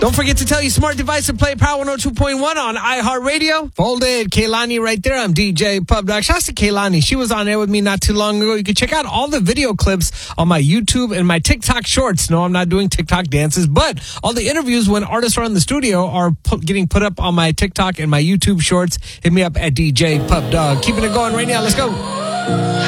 Don't forget to tell your smart device to play Power 102.1 on iHeartRadio. Folded, Kaylani right there. I'm DJ Pub Dog. Shouts to Kaylani. She was on air with me not too long ago. You can check out all the video clips on my YouTube and my TikTok shorts. No, I'm not doing TikTok dances, but all the interviews when artists are in the studio are getting put up on my TikTok and my YouTube shorts. Hit me up at DJ Pub Dog. Keeping it going right now. Let's go.